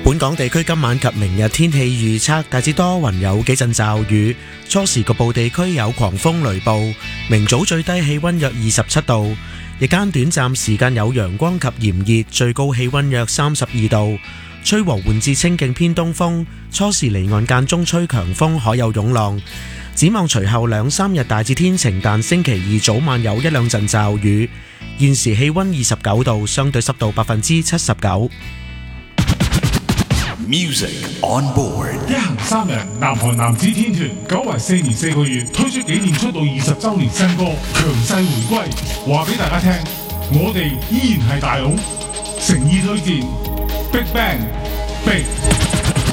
本港地區今晚及明日天氣預測大致多雲，有幾陣驟雨，初時局部地區有狂風雷暴，明早最低氣溫約27度，日間短暫時間有陽光及炎熱，最高氣溫約32度，吹和緩至清勁偏東風，初時離岸間中吹強風，海有湧浪。展望隨後2-3日大致天晴，但星期二早晚有一兩陣驟雨。現時氣溫29度，相對濕度79%。 Music on board， 一行3人，南韓男子天團久違4年4個月，推出紀念出道20週年新歌，強勢回歸。話俾大家聽，我哋依然係大佬，誠意推薦 Big Bang Big。